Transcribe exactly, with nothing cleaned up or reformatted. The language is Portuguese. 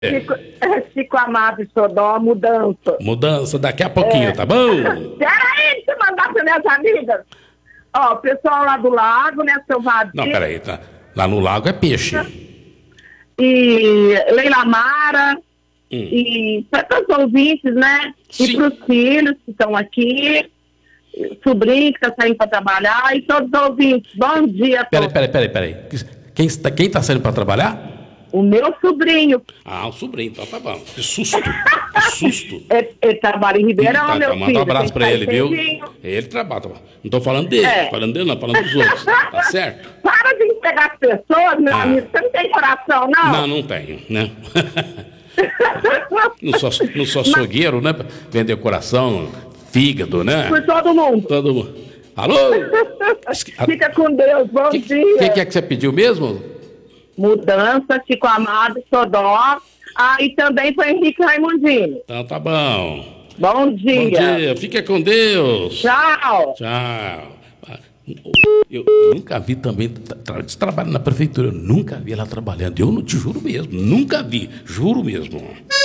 Chico, Chico Amado e Sodó, mudança. Mudança daqui a pouquinho, é. Tá bom? Peraí, deixa eu mandar para minhas amigas. Ó, o pessoal lá do lago, né, seu Vadir? Não, peraí, tá. Lá no lago é peixe. E Leila Mara, hum. e para todos os ouvintes, né? Sim. E para os filhos que estão aqui, sobrinho que está saindo para trabalhar, e todos os ouvintes. Bom dia a todos. Peraí, peraí, peraí, peraí. Quem está quem tá saindo para trabalhar? O meu sobrinho. Ah, o sobrinho, então tá bom. Que susto, que susto. Ele, ele trabalha em Ribeirão, tá, meu tá, filho. Manda um abraço pra ele, viu? Ele trabalha. Não tô falando dele, é. falando dele não, falando dos outros. Tá certo? Para de pegar as pessoas, meu ah. amigo. Você não tem coração, não? Não, não tenho, né? não sou, não sou açougueiro, né? Vender coração, fígado, né? Por todo mundo. Todo mundo. Alô? Fica com Deus, bom que, dia. O que, que é que você pediu mesmo? Mudança, Chico Amado, Sodó. Ah, e também foi Henrique Raimundinho. Então tá bom. Bom dia. Bom dia. Fica com Deus. Tchau. Tchau. Eu nunca vi também, tra trabalho na prefeitura, eu nunca vi ela trabalhando. Eu não te juro mesmo, nunca vi, juro mesmo.